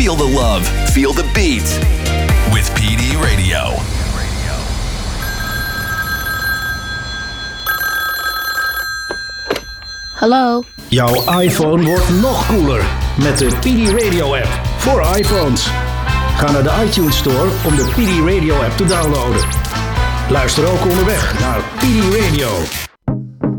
Feel the love, feel the beat. With PD Radio. Hallo? Jouw iPhone wordt nog cooler met de PD Radio app voor iPhones. Ga naar de iTunes Store om de PD Radio app te downloaden. Luister ook onderweg naar PD Radio.